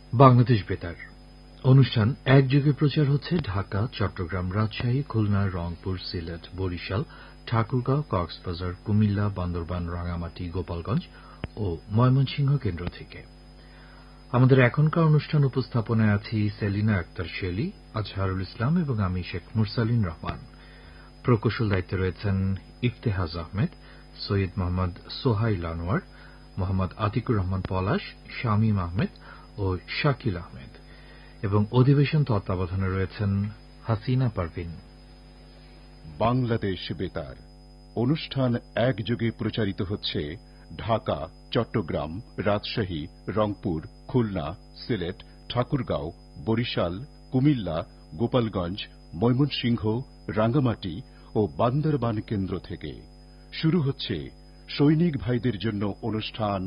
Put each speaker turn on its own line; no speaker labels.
বাংলাদেশ বেতার অনুষ্ঠান একযোগে প্রচার হচ্ছে ঢাকা, চট্টগ্রাম, রাজশাহী, খুলনা, রংপুর, সিলেট, বরিশাল, ঠাকুরগাঁও, কক্সবাজার, কুমিল্লা, বান্দরবান, রাঙ্গামাটি, গোপালগঞ্জ ও ময়মনসিংহ কেন্দ্র থেকে। আমাদের এখনকার অনুষ্ঠান উপস্থাপনায় আছি সেলিনা আক্তার শেলি, আজহারুল ইসলাম এবং আমি শেখ মুরসালিন রহমান। প্রকৌশল দায়িত্বে রয়েছেন ইফতেহাজ আহমেদ, সৈয়দ মোহাম্মদ সোহাইল আনোয়ার, মোহাম্মদ আতিকুর রহমান পলাশ, শামীম আহমেদ ও শাকিল আহমেদ এবং অধিবেশন তত্ত্বাবধানে রয়েছেন হাসিনা পারভিন।
বাংলাদেশ বেতার অনুষ্ঠান একযোগে প্রচারিত হচ্ছে ঢাকা, চট্টগ্রাম, রাজশাহী, রংপুর, খুলনা, সিলেট, ঠাকুরগাঁও, বরিশাল, কুমিল্লা, গোপালগঞ্জ, ময়মনসিংহ, রাঙ্গামাটি ও বান্দরবান কেন্দ্র থেকে। শুরু হচ্ছে সৈনিক ভাইদের জন্য অনুষ্ঠান